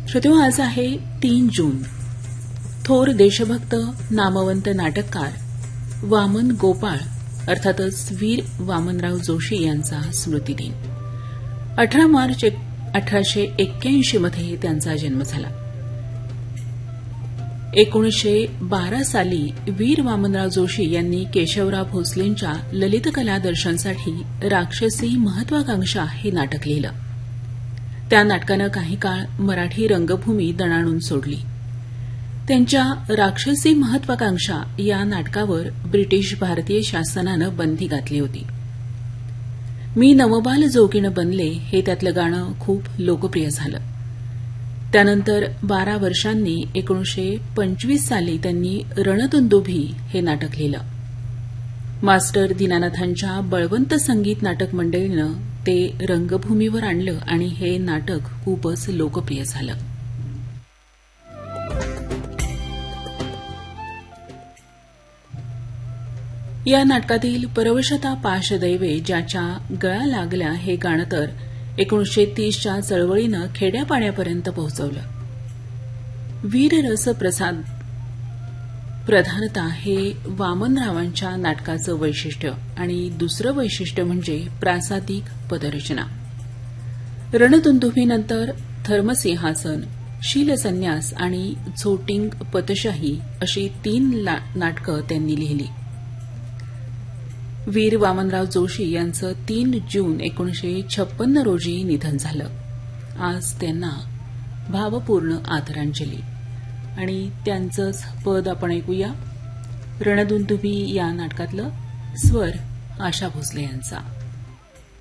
श्रोत्यो, आज आहे 3 जून. थोर देशभक्त नामवंत नाटककार वामन गोपाळ अर्थातच वीर वामनराव जोशी यांचा स्मृतिदिन. 18 मार्च 1881 मध्ये त्यांचा जन्म झाला. 1912 साली वीर वामनराव जोशी यांनी केशवराव भोसलेंच्या ललितकला दर्शनसाठी राक्षसी महत्वाकांक्षा हे नाटक लिहिलं. त्या नाटकानं काही काळ मराठी रंगभूमी दणाणून सोडली. त्यांच्या राक्षसी महत्वाकांक्षा या नाटकावर ब्रिटिश भारतीय शासनानं बंदी घातली होती. मी नवबाल जोगीण बनले हे त्यातलं गाणं खूप लोकप्रिय झालं. त्यानंतर 12 वर्षांनी 1925 साली त्यांनी रणदुंदुभी हे नाटक लिहिलं. मास्टर दीनानाथांच्या बळवंत संगीत नाटक मंडळीनं ते रंगभूमीवर आणलं आणि हे नाटक खूपच लोकप्रिय झालं. या नाटकातील परवशता पाशदैवे ज्याच्या गळा लागल्या हे गाणं तर 1930च्या चळवळीनं खेड्यापाड्यापर्यंत पोहोचवलं. वीररस प्रधानता हे वामनरावांच्या नाटकाचं वैशिष्ट्य आणि दुसरं वैशिष्ट्य म्हणजे प्रासादिक पदरचना. रणदुंदुभीनंतर धर्मसिंहासन, शीलसन्यास आणि झोटिंग पतशाही अशी 3 नाटकं त्यांनी लिहिली. वीर वामनराव जोशी यांचं 3 जून 1956 रोजी निधन झालं. आज त्यांना भावपूर्ण आदरांजली आणि त्यांचंच पद आपण ऐकूया. रणदुंदुभी या नाटकातलं स्वर आशा भोसले यांचा.